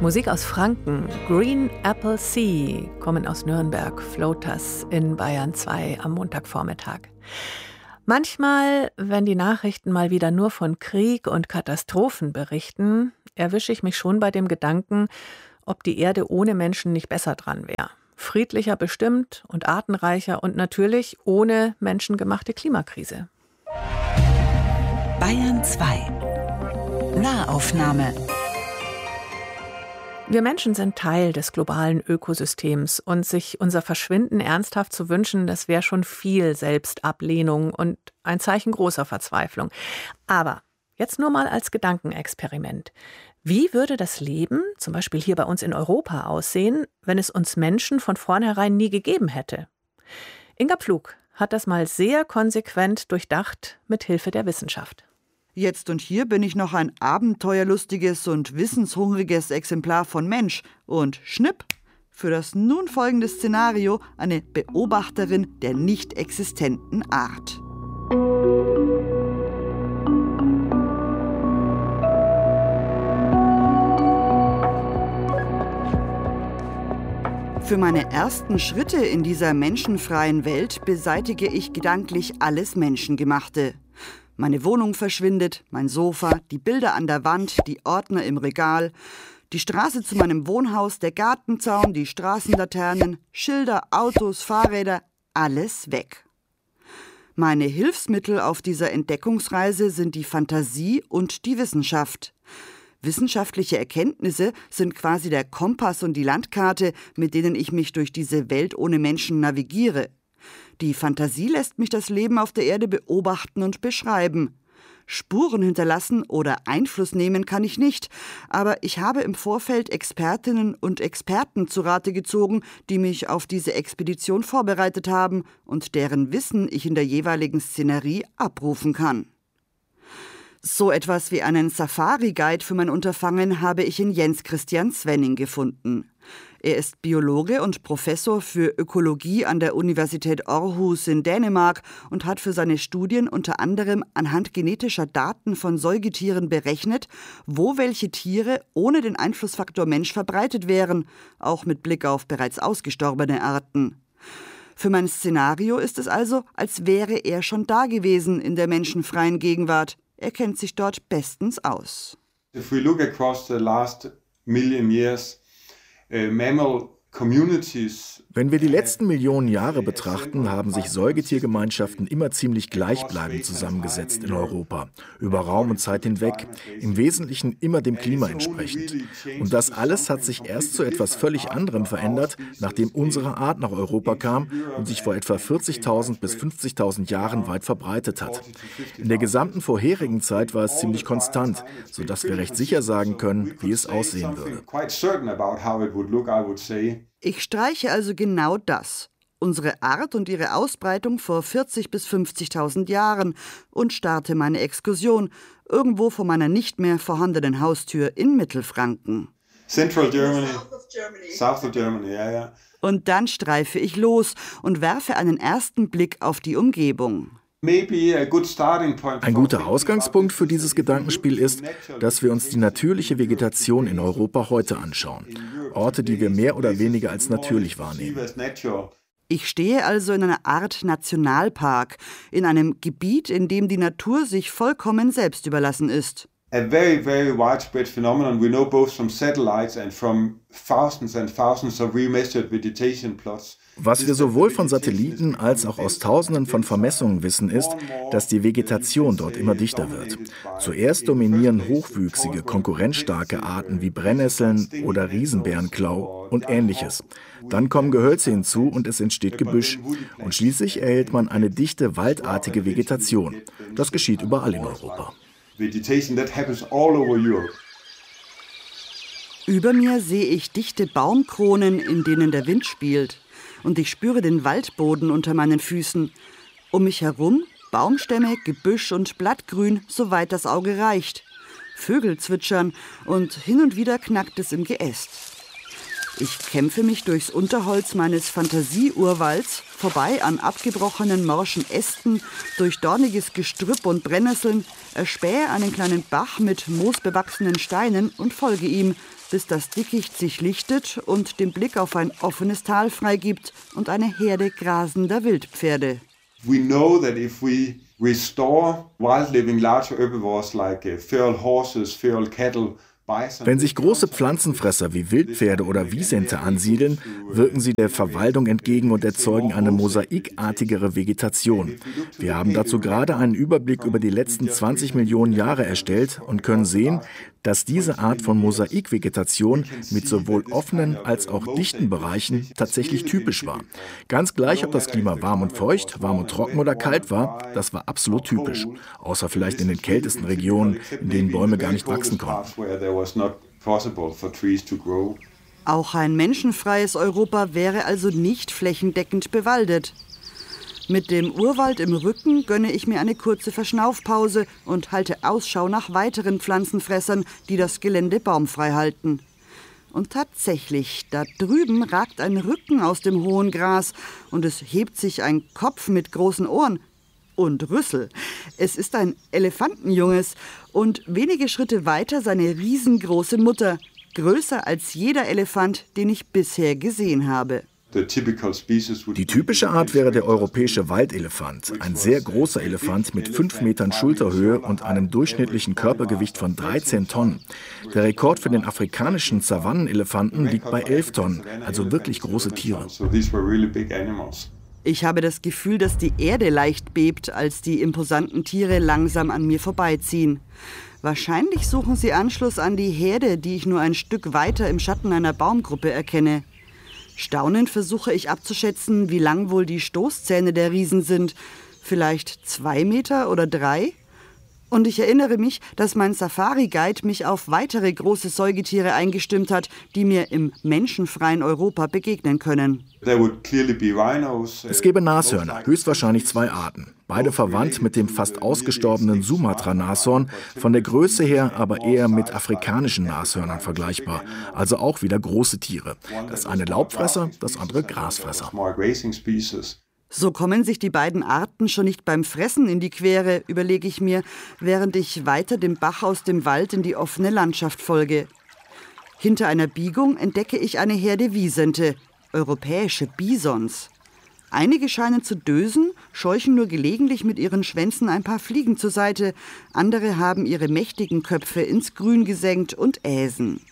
Musik aus Franken, Green Apple Sea, kommen aus Nürnberg, Floaters in Bayern 2 am Montagvormittag. Manchmal, wenn die Nachrichten mal wieder nur von Krieg und Katastrophen berichten, erwische ich mich schon bei dem Gedanken, ob die Erde ohne Menschen nicht besser dran wäre. Friedlicher bestimmt und artenreicher und natürlich ohne menschengemachte Klimakrise. Bayern 2 Nahaufnahme. Wir Menschen sind Teil des globalen Ökosystems und sich unser Verschwinden ernsthaft zu wünschen, das wäre schon viel Selbstablehnung und ein Zeichen großer Verzweiflung. Aber jetzt nur mal als Gedankenexperiment. Wie würde das Leben, zum Beispiel hier bei uns in Europa, aussehen, wenn es uns Menschen von vornherein nie gegeben hätte? Inga Pflug hat das mal sehr konsequent durchdacht mit Hilfe der Wissenschaft. Jetzt und hier bin ich noch ein abenteuerlustiges und wissenshungriges Exemplar von Mensch. Und schnipp, für das nun folgende Szenario eine Beobachterin der nicht existenten Art. Für meine ersten Schritte in dieser menschenfreien Welt beseitige ich gedanklich alles Menschengemachte. Meine Wohnung verschwindet, mein Sofa, die Bilder an der Wand, die Ordner im Regal, die Straße zu meinem Wohnhaus, der Gartenzaun, die Straßenlaternen, Schilder, Autos, Fahrräder, alles weg. Meine Hilfsmittel auf dieser Entdeckungsreise sind die Fantasie und die Wissenschaft. Wissenschaftliche Erkenntnisse sind quasi der Kompass und die Landkarte, mit denen ich mich durch diese Welt ohne Menschen navigiere. Die Fantasie lässt mich das Leben auf der Erde beobachten und beschreiben. Spuren hinterlassen oder Einfluss nehmen kann ich nicht, aber ich habe im Vorfeld Expertinnen und Experten zu Rate gezogen, die mich auf diese Expedition vorbereitet haben und deren Wissen ich in der jeweiligen Szenerie abrufen kann. So etwas wie einen Safari-Guide für mein Unterfangen habe ich in Jens Christian Svenning gefunden. Er ist Biologe und Professor für Ökologie an der Universität Aarhus in Dänemark und hat für seine Studien unter anderem anhand genetischer Daten von Säugetieren berechnet, wo welche Tiere ohne den Einflussfaktor Mensch verbreitet wären, auch mit Blick auf bereits ausgestorbene Arten. Für mein Szenario ist es also, als wäre er schon da gewesen in der menschenfreien Gegenwart. Er kennt sich dort bestens aus. If we look across the last million years, mammal communities. Wenn wir die letzten Millionen Jahre betrachten, haben sich Säugetiergemeinschaften immer ziemlich gleichbleibend zusammengesetzt in Europa, über Raum und Zeit hinweg, im Wesentlichen immer dem Klima entsprechend. Und das alles hat sich erst zu etwas völlig anderem verändert, nachdem unsere Art nach Europa kam und sich vor etwa 40.000 bis 50.000 Jahren weit verbreitet hat. In der gesamten vorherigen Zeit war es ziemlich konstant, sodass wir recht sicher sagen können, wie es aussehen würde. Ich streiche also genau das, unsere Art und ihre Ausbreitung vor 40.000 bis 50.000 Jahren und starte meine Exkursion irgendwo vor meiner nicht mehr vorhandenen Haustür in Mittelfranken. Central Germany, South of Germany, ja. Und dann streife ich los und werfe einen ersten Blick auf die Umgebung. Ein guter Ausgangspunkt für dieses Gedankenspiel ist, dass wir uns die natürliche Vegetation in Europa heute anschauen. Orte, die wir mehr oder weniger als natürlich wahrnehmen. Ich stehe also in einer Art Nationalpark, in einem Gebiet, in dem die Natur sich vollkommen selbst überlassen ist. A very, very widespread phenomenon we know both from satellites and from thousands of remeasured vegetation plots. Was wir sowohl von Satelliten als auch aus Tausenden von Vermessungen wissen, ist, dass die Vegetation dort immer dichter wird. Zuerst dominieren hochwüchsige, konkurrenzstarke Arten wie Brennnesseln oder Riesenbärenklau und Ähnliches. Dann kommen Gehölze hinzu und es entsteht Gebüsch. Und schließlich erhält man eine dichte, waldartige Vegetation. Das geschieht überall in Europa. Über mir sehe ich dichte Baumkronen, in denen der Wind spielt. Und ich spüre den Waldboden unter meinen Füßen. Um mich herum Baumstämme, Gebüsch und Blattgrün, soweit das Auge reicht. Vögel zwitschern und hin und wieder knackt es im Geäst. Ich kämpfe mich durchs Unterholz meines Fantasieurwalds, vorbei an abgebrochenen morschen Ästen, durch dorniges Gestrüpp und Brennnesseln, erspähe einen kleinen Bach mit moosbewachsenen Steinen und folge ihm, bis das Dickicht sich lichtet und den Blick auf ein offenes Tal freigibt und eine Herde grasender Wildpferde. We know that if we restore wild-living large herbivores like feral horses, feral cattle, wenn sich große Pflanzenfresser wie Wildpferde oder Wisente ansiedeln, wirken sie der Verwaldung entgegen und erzeugen eine mosaikartigere Vegetation. Wir haben dazu gerade einen Überblick über die letzten 20 Millionen Jahre erstellt und können sehen, dass diese Art von Mosaikvegetation mit sowohl offenen als auch dichten Bereichen tatsächlich typisch war. Ganz gleich, ob das Klima warm und feucht, warm und trocken oder kalt war, das war absolut typisch. Außer vielleicht in den kältesten Regionen, in denen Bäume gar nicht wachsen konnten. Auch ein menschenfreies Europa wäre also nicht flächendeckend bewaldet. Mit dem Urwald im Rücken gönne ich mir eine kurze Verschnaufpause und halte Ausschau nach weiteren Pflanzenfressern, die das Gelände baumfrei halten. Und tatsächlich, da drüben ragt ein Rücken aus dem hohen Gras und es hebt sich ein Kopf mit großen Ohren und Rüssel. Es ist ein Elefantenjunges und wenige Schritte weiter seine riesengroße Mutter, größer als jeder Elefant, den ich bisher gesehen habe. Die typische Art wäre der europäische Waldelefant, ein sehr großer Elefant mit 5 Metern Schulterhöhe und einem durchschnittlichen Körpergewicht von 13 Tonnen. Der Rekord für den afrikanischen Savannenelefanten liegt bei 11 Tonnen, also wirklich große Tiere. Ich habe das Gefühl, dass die Erde leicht bebt, als die imposanten Tiere langsam an mir vorbeiziehen. Wahrscheinlich suchen sie Anschluss an die Herde, die ich nur ein Stück weiter im Schatten einer Baumgruppe erkenne. Staunend versuche ich abzuschätzen, wie lang wohl die Stoßzähne der Riesen sind. Vielleicht 2 Meter oder 3? Und ich erinnere mich, dass mein Safari-Guide mich auf weitere große Säugetiere eingestimmt hat, die mir im menschenfreien Europa begegnen können. Es gäbe Nashörner, höchstwahrscheinlich 2 Arten. Beide verwandt mit dem fast ausgestorbenen Sumatra-Nashorn, von der Größe her aber eher mit afrikanischen Nashörnern vergleichbar. Also auch wieder große Tiere. Das eine Laubfresser, das andere Grasfresser. So kommen sich die beiden Arten schon nicht beim Fressen in die Quere, überlege ich mir, während ich weiter dem Bach aus dem Wald in die offene Landschaft folge. Hinter einer Biegung entdecke ich eine Herde Wisente, europäische Bisons. Einige scheinen zu dösen, scheuchen nur gelegentlich mit ihren Schwänzen ein paar Fliegen zur Seite, andere haben ihre mächtigen Köpfe ins Grün gesenkt und äsen.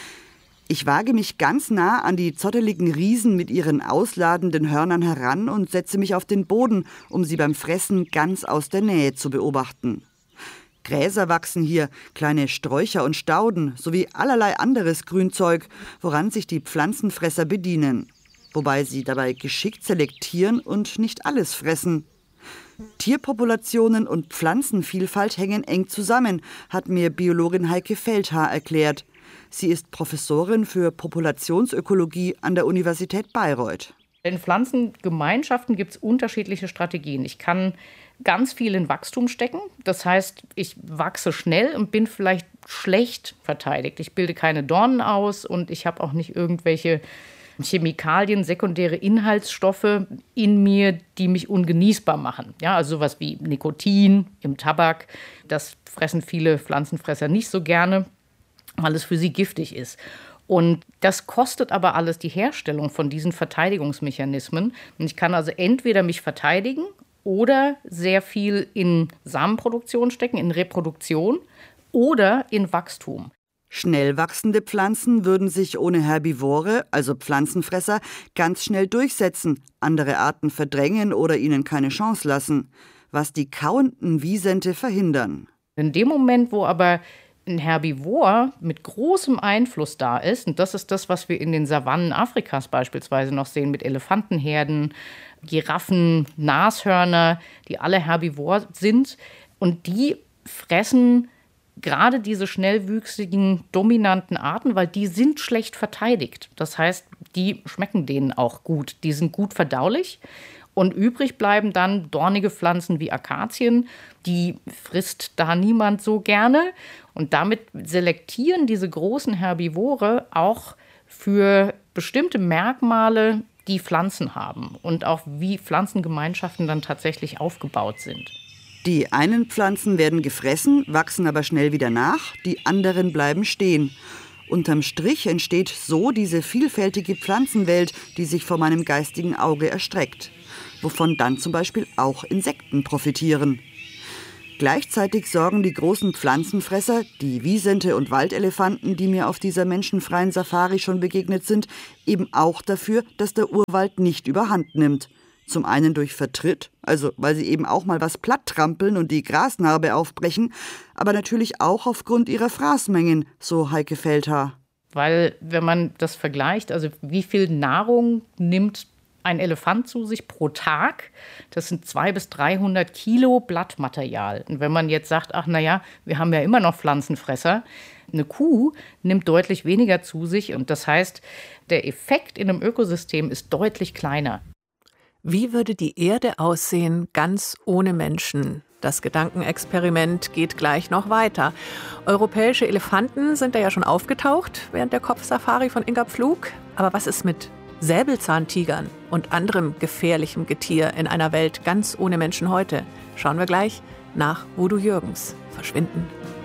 Ich wage mich ganz nah an die zotteligen Riesen mit ihren ausladenden Hörnern heran und setze mich auf den Boden, um sie beim Fressen ganz aus der Nähe zu beobachten. Gräser wachsen hier, kleine Sträucher und Stauden sowie allerlei anderes Grünzeug, woran sich die Pflanzenfresser bedienen. Wobei sie dabei geschickt selektieren und nicht alles fressen. Tierpopulationen und Pflanzenvielfalt hängen eng zusammen, hat mir Biologin Heike Feldhaar erklärt. Sie ist Professorin für Populationsökologie an der Universität Bayreuth. In Pflanzengemeinschaften gibt es unterschiedliche Strategien. Ich kann ganz viel in Wachstum stecken. Das heißt, ich wachse schnell und bin vielleicht schlecht verteidigt. Ich bilde keine Dornen aus und ich habe auch nicht irgendwelche Chemikalien, sekundäre Inhaltsstoffe in mir, die mich ungenießbar machen. Ja, also sowas wie Nikotin im Tabak. Das fressen viele Pflanzenfresser nicht so gerne, weil es für sie giftig ist. Und das kostet aber alles die Herstellung von diesen Verteidigungsmechanismen. Und ich kann also entweder mich verteidigen oder sehr viel in Samenproduktion stecken, in Reproduktion oder in Wachstum. Schnell wachsende Pflanzen würden sich ohne Herbivore, also Pflanzenfresser, ganz schnell durchsetzen, andere Arten verdrängen oder ihnen keine Chance lassen, was die kauenden Wisente verhindern. In dem Moment, wo aber ein Herbivor mit großem Einfluss da ist, und das ist das, was wir in den Savannen Afrikas beispielsweise noch sehen, mit Elefantenherden, Giraffen, Nashörner, die alle Herbivor sind, und die fressen gerade diese schnellwüchsigen, dominanten Arten, weil die sind schlecht verteidigt. Das heißt, die schmecken denen auch gut. Die sind gut verdaulich. Und übrig bleiben dann dornige Pflanzen wie Akazien. Die frisst da niemand so gerne. Und damit selektieren diese großen Herbivore auch für bestimmte Merkmale, die Pflanzen haben und auch wie Pflanzengemeinschaften dann tatsächlich aufgebaut sind. Die einen Pflanzen werden gefressen, wachsen aber schnell wieder nach, die anderen bleiben stehen. Unterm Strich entsteht so diese vielfältige Pflanzenwelt, die sich vor meinem geistigen Auge erstreckt, wovon dann zum Beispiel auch Insekten profitieren. Gleichzeitig sorgen die großen Pflanzenfresser, die Wisente und Waldelefanten, die mir auf dieser menschenfreien Safari schon begegnet sind, eben auch dafür, dass der Urwald nicht überhand nimmt. Zum einen durch Vertritt, also weil sie eben auch mal was platt trampeln und die Grasnarbe aufbrechen, aber natürlich auch aufgrund ihrer Fraßmengen, so Heike Feldhaar. Weil, wenn man das vergleicht, also wie viel Nahrung nimmt ein Elefant zu sich pro Tag, das sind 200 bis 300 Kilo Blattmaterial. Und wenn man jetzt sagt, ach naja, wir haben ja immer noch Pflanzenfresser, eine Kuh nimmt deutlich weniger zu sich. Und das heißt, der Effekt in einem Ökosystem ist deutlich kleiner. Wie würde die Erde aussehen, ganz ohne Menschen? Das Gedankenexperiment geht gleich noch weiter. Europäische Elefanten sind da ja schon aufgetaucht während der Kopfsafari von Inga Pflug. Aber was ist mit Säbelzahntigern und anderem gefährlichem Getier in einer Welt ganz ohne Menschen heute? Schauen wir gleich nach Voodoo Jürgens. Verschwinden.